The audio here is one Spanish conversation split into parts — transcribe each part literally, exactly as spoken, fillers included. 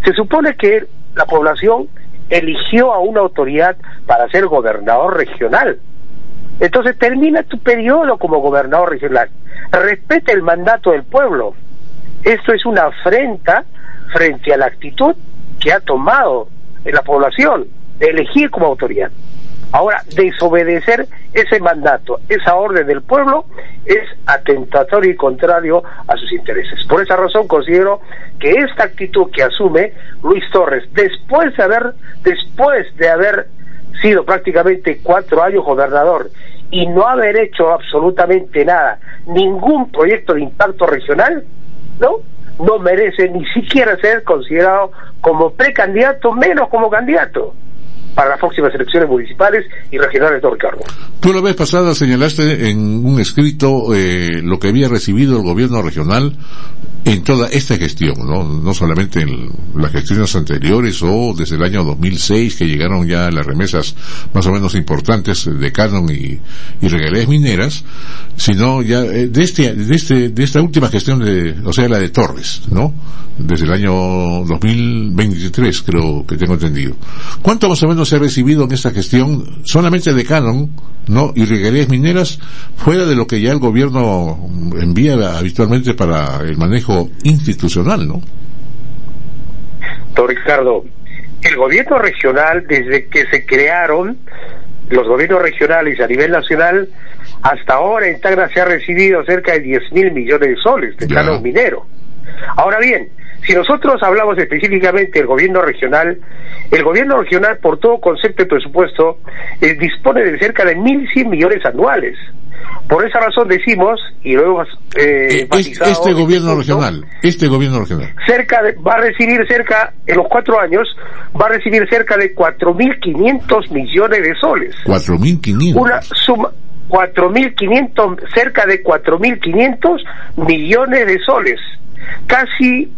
Se supone que la población eligió a una autoridad para ser gobernador regional. Entonces termina tu periodo como gobernador regional. Respeta el mandato del pueblo. Esto es una afrenta frente a la actitud que ha tomado la población de elegir como autoridad. Ahora, desobedecer ese mandato, esa orden del pueblo, es atentatorio y contrario a sus intereses. Por esa razón considero que esta actitud que asume Luis Torres, después de haber, después de haber sido prácticamente cuatro años gobernador y no haber hecho absolutamente nada, ningún proyecto de impacto regional, ¿no? No merece ni siquiera ser considerado como precandidato, menos como candidato para las próximas elecciones municipales y regionales, don Ricardo. Tú la vez pasada señalaste en un escrito eh, lo que había recibido el gobierno regional en toda esta gestión, no no solamente en las gestiones anteriores o desde el año dos mil seis, que llegaron ya las remesas más o menos importantes de canon y, y regalías mineras, sino ya eh, de este de este de esta última gestión, de, o sea, la de Torres, ¿no? Desde el año dos mil veintitrés, creo que tengo entendido. ¿Cuánto más o menos se ha recibido en esta gestión solamente de canon, no, y regalías mineras, fuera de lo que ya el gobierno envía habitualmente para el manejo institucional, ¿no? Don Ricardo, el gobierno regional, desde que se crearon los gobiernos regionales a nivel nacional, hasta ahora en Tacna se ha recibido cerca de diez mil millones de soles de canon minero. Ahora bien, si nosotros hablamos específicamente del gobierno regional, el gobierno regional, por todo concepto de presupuesto, eh, dispone de cerca de mil cien millones anuales. Por esa razón decimos, y lo hemos eh, enfatizado, este gobierno regional, este gobierno regional, cerca de, va a recibir cerca, en los cuatro años, va a recibir cerca de cuatro mil quinientos millones de soles. cuatro mil quinientos. Una suma, cuatro mil quinientos, cerca de cuatro mil quinientos millones de soles. Casi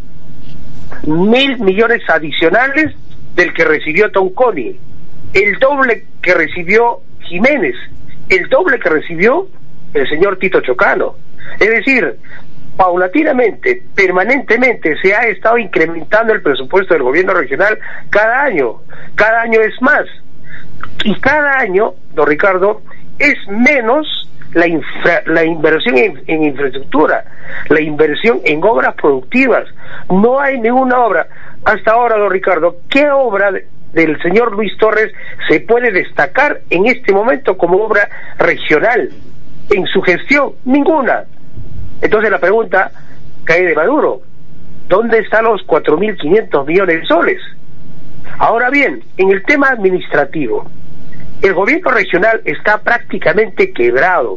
mil millones adicionales del que recibió Tonconi, el doble que recibió Jiménez, el doble que recibió el señor Tito Chocano. Es decir, paulatinamente, permanentemente se ha estado incrementando el presupuesto del gobierno regional cada año, cada año es más, y cada año, don Ricardo, es menos la, infra, la inversión en, en infraestructura, la inversión en obras productivas. No hay ninguna obra hasta ahora, don Ricardo. ¿Qué obra de, del señor Luis Torres se puede destacar en este momento como obra regional en su gestión? Ninguna. Entonces la pregunta cae de Maduro: ¿dónde están los cuatro mil quinientos millones de soles? Ahora bien, en el tema administrativo, el gobierno regional está prácticamente quebrado.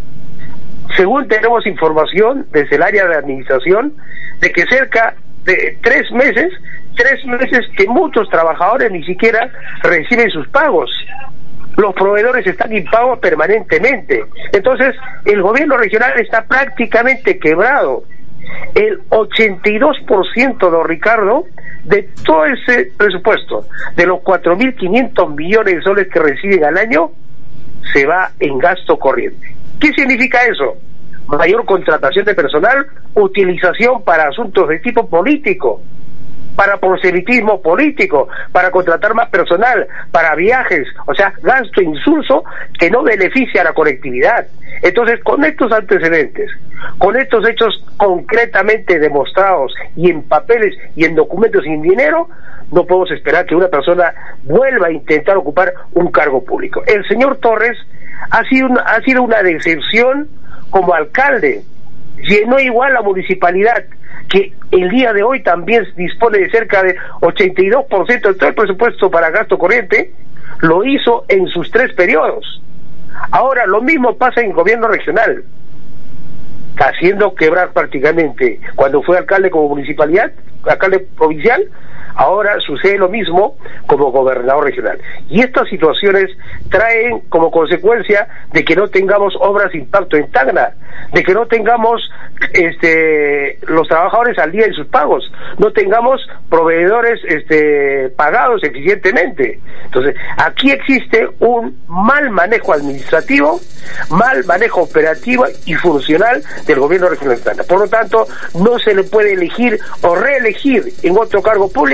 Según tenemos información desde el área de administración, de que cerca de tres meses, tres meses que muchos trabajadores ni siquiera reciben sus pagos. Los proveedores están impagos permanentemente. Entonces, el gobierno regional está prácticamente quebrado. El ochenta y dos por ciento, don Ricardo, de todo ese presupuesto, de los cuatro mil quinientos millones de soles que reciben al año, se va en gasto corriente. ¿Qué significa eso? Mayor contratación de personal, utilización para asuntos de tipo político, para proselitismo político, para contratar más personal, para viajes, o sea, gasto insulso que no beneficia a la colectividad. Entonces, con estos antecedentes, con estos hechos concretamente demostrados y en papeles y en documentos y en dinero, no podemos esperar que una persona vuelva a intentar ocupar un cargo público. El señor Torres ha sido una, ha sido una decepción como alcalde. Llenó igual la municipalidad, que el día de hoy también dispone de cerca de ochenta y dos por ciento de todo el presupuesto para gasto corriente, lo hizo en sus tres periodos. Ahora lo mismo pasa en el gobierno regional, haciendo quebrar prácticamente cuando fue alcalde como municipalidad, alcalde provincial. Ahora sucede lo mismo como gobernador regional. Y estas situaciones traen como consecuencia de que no tengamos obras de impacto en Tacna, de que no tengamos este los trabajadores al día en sus pagos, no tengamos proveedores este pagados eficientemente. Entonces, aquí existe un mal manejo administrativo, mal manejo operativo y funcional del gobierno regional de Tacna. Por lo tanto, no se le puede elegir o reelegir en otro cargo público